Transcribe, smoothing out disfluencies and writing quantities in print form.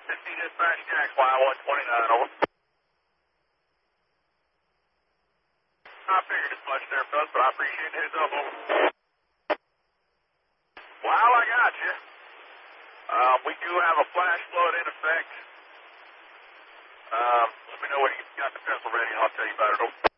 15 dispatch, Jack, Y129, over. I figured as much there, fellas, but I appreciate the heads up, over. Wow, I got you. We do have a flash flood in effect. Let me know when you got the pencil ready, and I'll tell you about it, over.